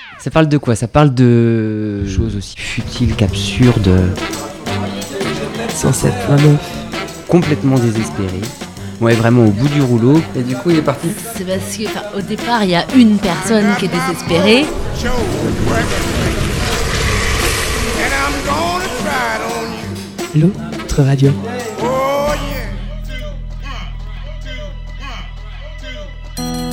Ça parle de quoi ? Ça parle de choses aussi futiles qu'absurdes. 107.9. Complètement désespéré. Ouais, vraiment au bout du rouleau. Et du coup, il est parti. C'est parce qu'au départ, il y a une personne qui est désespérée. L'autre radio.